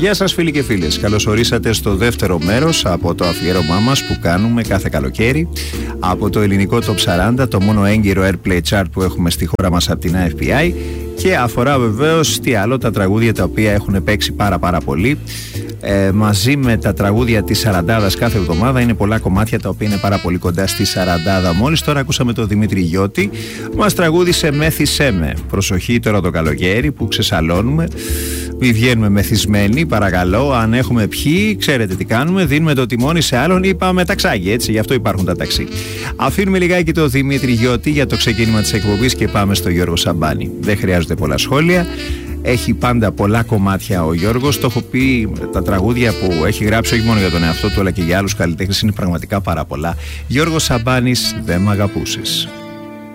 Γεια σας φίλοι και φίλες, καλώς ορίσατε στο δεύτερο μέρος από το αφιέρωμά μας που κάνουμε κάθε καλοκαίρι από το ελληνικό Top 40, το μόνο έγκυρο Airplay Chart που έχουμε στη χώρα μας από την AFPI, και αφορά βεβαίως τι άλλο, τα τραγούδια τα οποία έχουν παίξει πάρα πολύ μαζί με τα τραγούδια της Σαραντάδας κάθε εβδομάδα. Είναι πολλά κομμάτια τα οποία είναι πάρα πολύ κοντά στη Σαραντάδα. Μόλις τώρα ακούσαμε τον Δημήτρη Γιώτη, μας τραγούδισε «Μέθησέ με». Προσοχή τώρα το καλοκαίρι που ξεσαλώνουμε, μη βγαίνουμε μεθυσμένοι παρακαλώ. Αν έχουμε πιει, ξέρετε τι κάνουμε, δίνουμε το τιμόνι σε άλλον ή πάμε ταξάκι, έτσι, γι' αυτό υπάρχουν τα ταξί. Αφήνουμε λιγάκι το Δημήτρη Γιώτη για το ξεκίνημα της εκπομπής και πάμε στο Γιώργο Σαμπάνη. Δεν χρειάζονται πολλά σχόλια. Έχει πάντα πολλά κομμάτια ο Γιώργος. Το έχω πει, τα τραγούδια που έχει γράψει όχι μόνο για τον εαυτό του αλλά και για άλλους καλλιτέχνες είναι πραγματικά πάρα πολλά. Γιώργος Σαμπάνης, «Δεν μ' αγαπούσες».